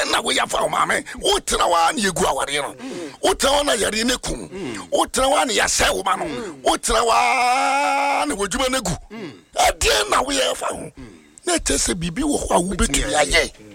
ɛdeɛ na woyɛ fa wo maame wotena wa ne yɛgu aware no wotena wa na yɛre ne kum wotena wa ne yɛsɛ wo ma no wotena wa ne wadwuma no gu ɛdeɛ na woyɛ fa ho na ɛkyɛ sɛ biribi wɔ hɔ a wobɛtumi ayɛ